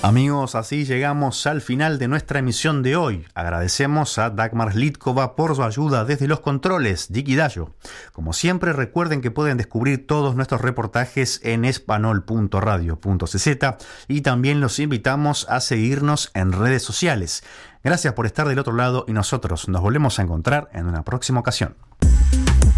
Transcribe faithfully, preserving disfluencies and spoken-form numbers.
Amigos, así llegamos al final de nuestra emisión de hoy. Agradecemos a Dagmar Slitkova por su ayuda desde los controles, Diki Dayo. Como siempre, recuerden que pueden descubrir todos nuestros reportajes en espanol punto radio punto c z y también los invitamos a seguirnos en redes sociales. Gracias por estar del otro lado y nosotros nos volvemos a encontrar en una próxima ocasión.